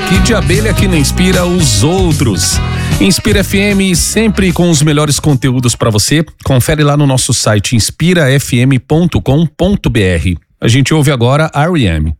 aqui de abelha que não inspira os outros. Inspira FM, sempre com os melhores conteúdos para você. Confere lá no nosso site inspirafm.com.br. A gente ouve agora R.E.M.